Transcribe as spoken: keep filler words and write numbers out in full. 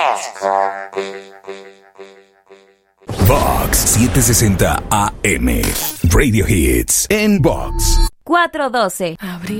Vox setecientos sesenta A M. Radio Hits en Vox. cuatro doce. Abrí